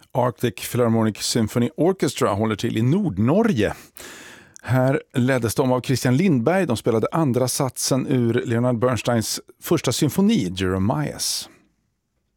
Arctic Philharmonic Symphony Orchestra håller till i Nordnorge. Här leddes de av Christian Lindberg. De spelade andra satsen ur Leonard Bernsteins första symfoni, Jeremias.